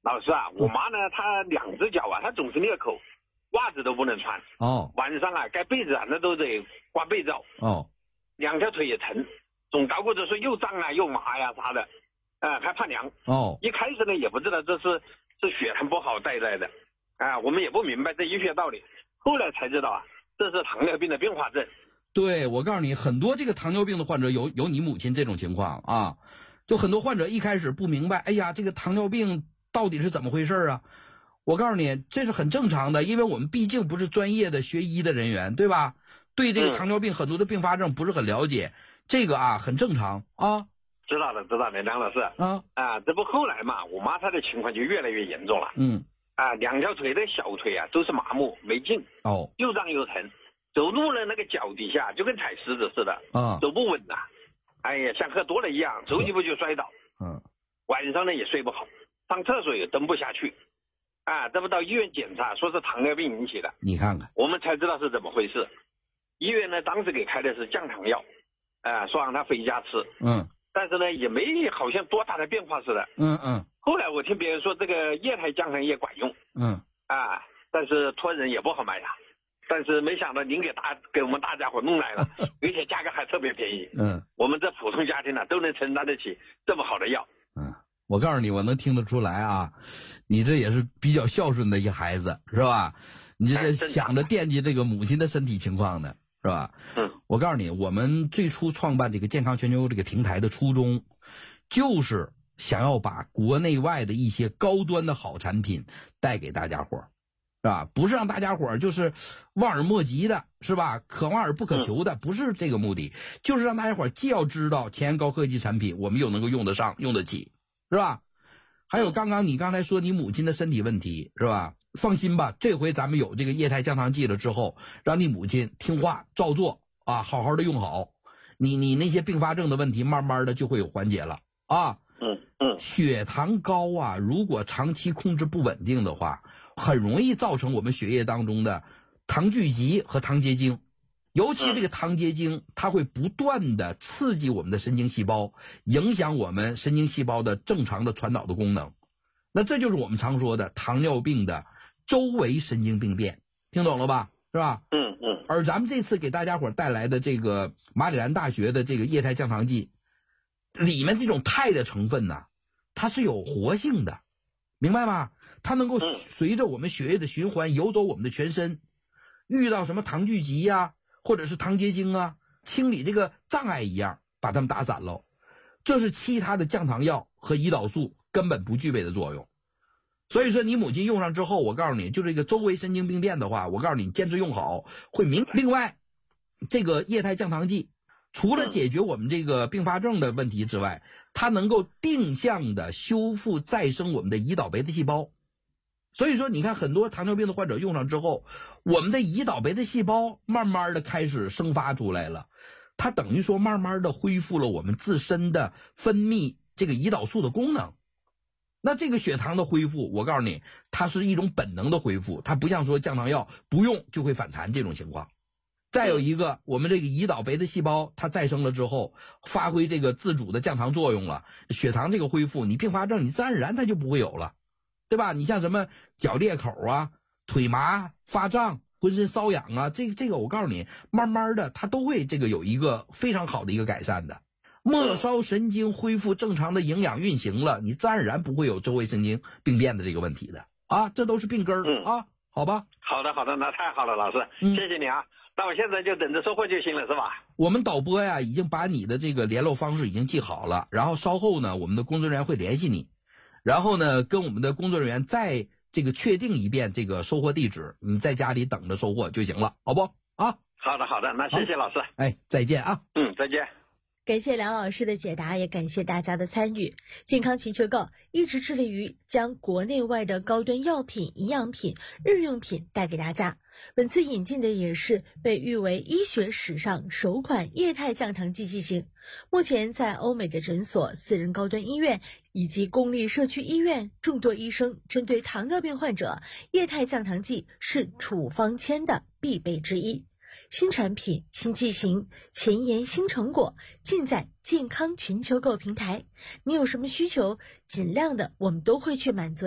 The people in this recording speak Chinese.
老师啊，我妈呢，她两只脚啊，她总是裂口，袜子都不能穿。 哦。 晚上啊，盖被子啊，那都得刮被罩。 哦。 两条腿也疼，总捣鼓着说又胀啊又麻呀啥的，还怕凉。 哦。 一开始呢也不知道这是血糖不好带来的，我们也不明白这医学道理，后来才知道啊，这是糖尿病的并发症。 对，我告诉你，很多这个糖尿病的患者有你母亲这种情况啊，就很多患者一开始不明白，哎呀，这个糖尿病到底是怎么回事啊？我告诉你，这是很正常的，因为我们毕竟不是专业的学医的人员，对吧？对这个糖尿病很多的并发症不是很了解，这个啊很正常啊。 知道了，梁老师。这不后来嘛，我妈她的情况就越来越严重了。两条腿的小腿啊都是麻木没劲，又胀又疼。走路呢，那个脚底下就跟踩石子似的，走不稳呐。哎呀，像喝多了一样，走几步就摔倒。晚上呢也睡不好，上厕所也蹲不下去。这不到医院检查，说是糖尿病引起的。 你看看， 我们才知道是怎么回事。医院呢当时给开的是降糖药，说让他回家吃。但是呢也没好像多大的变化似的。后来我听别人说这个液态降糖液管用。但是托人也不好买呀。但是没想到您给我们大家伙弄来了，而且价格还特别便宜。我们这普通家庭呢都能承担得起这么好的药。 我告诉你，我能听得出来啊，你这也是比较孝顺的一孩子，是吧？你这想着惦记这个母亲的身体情况呢，是吧？我告诉你，我们最初创办这个健康全球这个平台的初衷，就是想要把国内外的一些高端的好产品带给大家伙儿。是吧？不是让大家伙儿就是望而莫及的，是吧？可望而不可求的，不是这个目的，就是让大家伙儿既要知道前沿高科技产品，我们又能够用得上、用得起，是吧？还有你刚才说你母亲的身体问题，是吧？放心吧，这回咱们有这个液态降糖剂了之后，让你母亲听话照做啊，好好的用好，你那些并发症的问题，慢慢的就会有缓解了啊。血糖高啊，如果长期控制不稳定的话，很容易造成我们血液当中的糖聚集和糖结晶，尤其这个糖结晶，它会不断的刺激我们的神经细胞，影响我们神经细胞的正常的传导的功能。那这就是我们常说的糖尿病的周围神经病变，听懂了吧？是吧？而咱们这次给大家伙带来的这个马里兰大学的这个液态降糖剂，里面这种肽的成分呢，它是有活性的，明白吗？它能够随着我们血液的循环游走我们的全身，遇到什么糖聚集啊，或者是糖结晶啊，清理这个障碍一样，把它们打散喽。这是其他的降糖药和胰岛素根本不具备的作用。所以说你母亲用上之后，我告诉你，就这个周围神经病变的话，我告诉你坚持用好会另外，这个液态降糖剂除了解决我们这个并发症的问题之外，它能够定向的修复再生我们的胰岛贝塔细胞。所以说你看很多糖尿病的患者用上之后，我们的胰岛贝塔细胞慢慢的开始生发出来了，它等于说慢慢的恢复了我们自身的分泌这个胰岛素的功能。那这个血糖的恢复，我告诉你，它是一种本能的恢复，它不像说降糖药不用就会反弹这种情况。再有一个，我们这个胰岛贝塔细胞它再生了之后，发挥这个自主的降糖作用了，血糖这个恢复，你并发症你自然而然它就不会有了，对吧？你像什么脚裂口啊、腿麻、发胀、浑身瘙痒啊，这个我告诉你，慢慢的它都会这个有一个非常好的一个改善的。末梢神经恢复正常的营养运行了，你自然而然不会有周围神经病变的这个问题的啊，这都是病根儿啊，好吧？ 好的，那太好了，老师，谢谢你啊。那我现在就等着收货就行了，是吧？ 我们导播呀已经把你的这个联络方式已经记好了，然后稍后呢，我们的工作人员会联系你，然后呢，跟我们的工作人员再这个确定一遍这个收货地址，你在家里等着收货就行了，好不？啊？ 好的，那谢谢老师。 哎，再见啊。 再见。 感谢梁老师的解答，也感谢大家的参与。健康全球购一直致力于将国内外的高端药品、营养品、日用品带给大家。本次引进的也是被誉为医学史上首款液态降糖剂剂型。目前在欧美的诊所、私人高端医院以及公立社区医院，众多医生针对糖尿病患者，液态降糖剂是处方签的必备之一。新产品、新剂型、前沿新成果，尽在健康全球购平台。你有什么需求，尽量的我们都会去满足。